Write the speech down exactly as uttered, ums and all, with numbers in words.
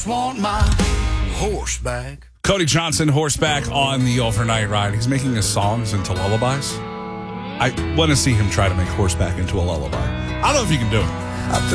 Want my horseback. Cody Johnson, horseback on the overnight ride. He's making his songs into lullabies. I want to see him try to make horseback into a lullaby. I don't know if he can do it.